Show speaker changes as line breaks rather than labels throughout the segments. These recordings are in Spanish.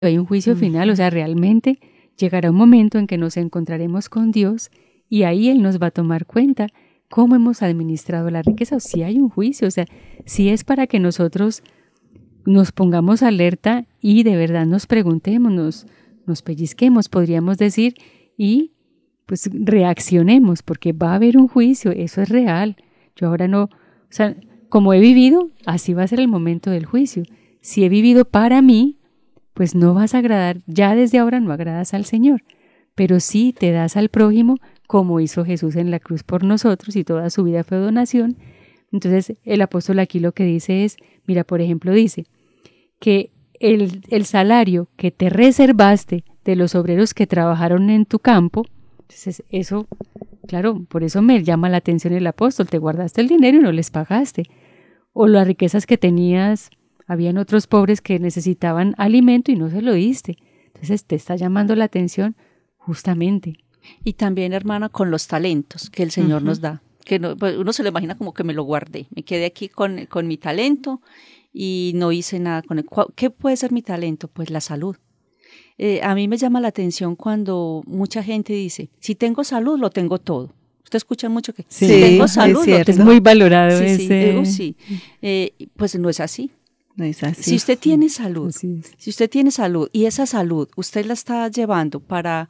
hay un juicio final, o sea, realmente llegará un momento en que nos encontraremos con Dios y ahí Él nos va a tomar cuenta cómo hemos administrado la riqueza. O si hay un juicio, o sea, si es para que nosotros nos pongamos alerta y de verdad nos preguntemos, nos pellizquemos, podríamos decir, y pues reaccionemos, porque va a haber un juicio, eso es real. Yo ahora no, o sea, como he vivido, así va a ser el momento del juicio. Si he vivido para mí, pues no vas a agradar, ya desde ahora no agradas al Señor, pero sí te das al prójimo como hizo Jesús en la cruz por nosotros y toda su vida fue donación. Entonces el apóstol aquí lo que dice es, mira, por ejemplo, dice que el salario que te reservaste de los obreros que trabajaron en tu campo, entonces eso, claro, por eso me llama la atención el apóstol, te guardaste el dinero y no les pagaste, o las riquezas que tenías, habían otros pobres que necesitaban alimento y no se lo diste, entonces te está llamando la atención justamente.
Y también, hermana, con los talentos que el Señor nos da, que no, pues uno se lo imagina como que me lo guardé, me quedé aquí con mi talento y no hice nada con él. ¿Qué puede ser mi talento? Pues la salud. A mí me llama la atención cuando mucha gente dice, si tengo salud, lo tengo todo. Usted escucha mucho que
sí,
si tengo salud,
lo tengo. Es muy valorado
sí,
ese.
Sí. Pues no es así.
No es así.
Si usted tiene salud, y esa salud usted la está llevando para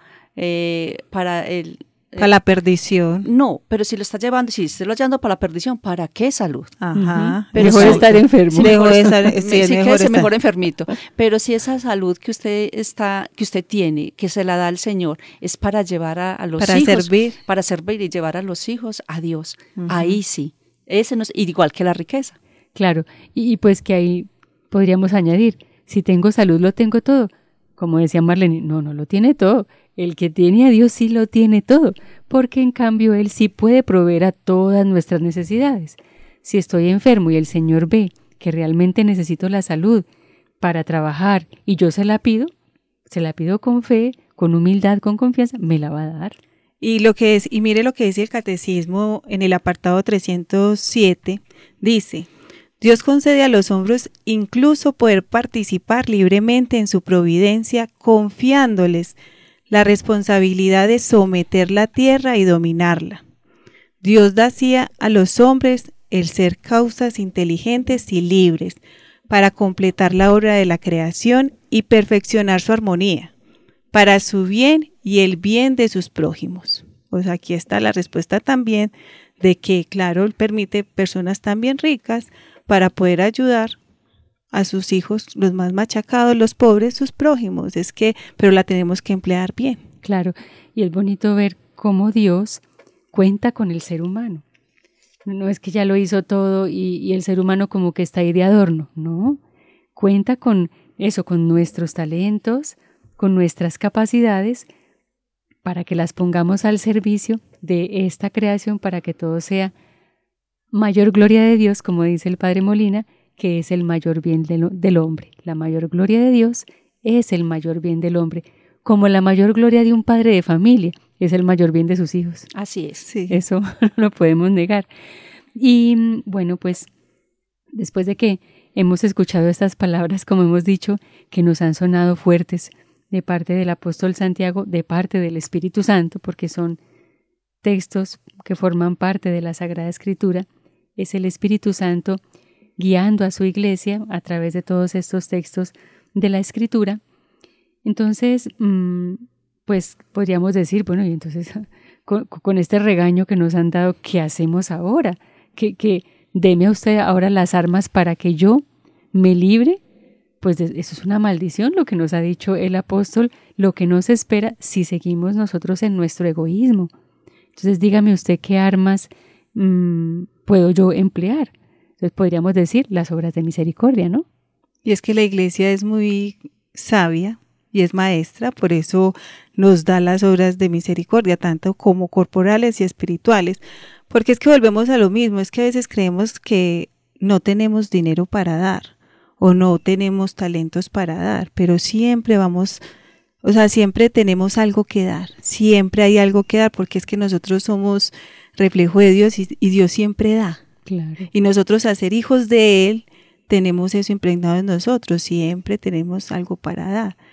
la perdición.
No, pero si lo está llevando, si usted lo está llevando para la perdición, ¿para qué salud?
Ajá.
Pero mejor estar enfermo.
Sí, mejor enfermito. Pero si esa salud que usted tiene, que se la da el Señor, es para llevar a los hijos. Para servir y llevar a los hijos a Dios. Ahí sí. Ese no es igual que la riqueza.
Claro. Y pues que ahí podríamos añadir, si tengo salud, lo tengo todo. Como decía Marlene, no lo tiene todo. El que tiene a Dios sí lo tiene todo, porque en cambio Él sí puede proveer a todas nuestras necesidades. Si estoy enfermo y el Señor ve que realmente necesito la salud para trabajar y yo se la pido con fe, con humildad, con confianza, me la va a dar.
Y mire lo que dice el Catecismo en el apartado 307, dice: Dios concede a los hombres incluso poder participar libremente en su providencia, confiándoles la responsabilidad de someter la tierra y dominarla. Dios da así a los hombres el ser causas inteligentes y libres para completar la obra de la creación y perfeccionar su armonía, para su bien y el bien de sus prójimos. Pues aquí está la respuesta también de que, claro, Él permite personas también ricas para poder ayudar a sus hijos, los más machacados, los pobres, sus prójimos, pero la tenemos que emplear bien.
Claro, y es bonito ver cómo Dios cuenta con el ser humano. No es que ya lo hizo todo y el ser humano como que está ahí de adorno, no. Cuenta con eso, con nuestros talentos, con nuestras capacidades, para que las pongamos al servicio de esta creación, para que todo sea mayor gloria de Dios, como dice el Padre Molina, que es el mayor bien del hombre. La mayor gloria de Dios es el mayor bien del hombre, como la mayor gloria de un padre de familia es el mayor bien de sus hijos.
Así es.
Sí. Eso no lo podemos negar. Y bueno, pues después de que hemos escuchado estas palabras, como hemos dicho, que nos han sonado fuertes de parte del apóstol Santiago, de parte del Espíritu Santo, porque son textos que forman parte de la Sagrada Escritura, es el Espíritu Santo guiando a su iglesia a través de todos estos textos de la Escritura. Entonces, pues podríamos decir, bueno, y entonces con este regaño que nos han dado, ¿qué hacemos ahora? Que deme a usted ahora las armas para que yo me libre. Pues eso es una maldición, lo que nos ha dicho el apóstol, lo que nos espera si seguimos nosotros en nuestro egoísmo. Entonces dígame usted qué armas puedo yo emplear. Entonces podríamos decir las obras de misericordia, ¿no?
Y es que la iglesia es muy sabia y es maestra, por eso nos da las obras de misericordia, tanto como corporales y espirituales, porque es que volvemos a lo mismo, es que a veces creemos que no tenemos dinero para dar o no tenemos talentos para dar, pero siempre siempre tenemos algo que dar, siempre hay algo que dar, porque es que nosotros somos reflejo de Dios y Dios siempre da.
Claro.
Y nosotros, a ser hijos de Él, tenemos eso impregnado en nosotros, siempre tenemos algo para dar.